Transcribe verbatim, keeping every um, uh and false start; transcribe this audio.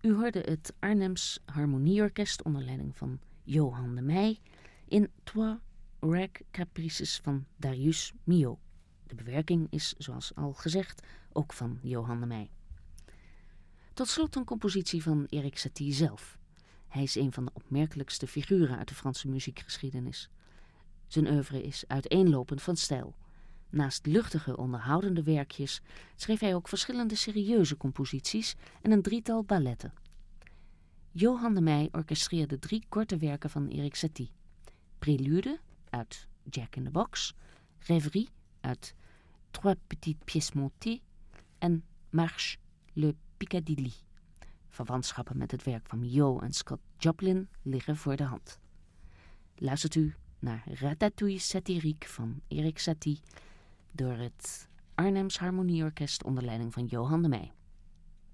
U hoorde het Arnhems Harmonieorkest onder leiding van Johan de Meij in Trois Rag Caprices van Darius Milhaud. De bewerking is, zoals al gezegd, ook van Johan de Meij. Tot slot een compositie van Erik Satie zelf. Hij is een van de opmerkelijkste figuren uit de Franse muziekgeschiedenis. Zijn oeuvre is uiteenlopend van stijl. Naast luchtige, onderhoudende werkjes schreef hij ook verschillende serieuze composities en een drietal balletten. Johan de Meij orchestreerde drie korte werken van Erik Satie. Prélude uit Jack in the Box, Rêverie uit Trois petites pièces montées en Marche le Piccadilly. Verwantschappen met het werk van Milhaud en Scott Joplin liggen voor de hand. Luistert u naar Ratatouille satirique van Erik Satie door het Arnhems Harmonieorkest onder leiding van Johan de Meij.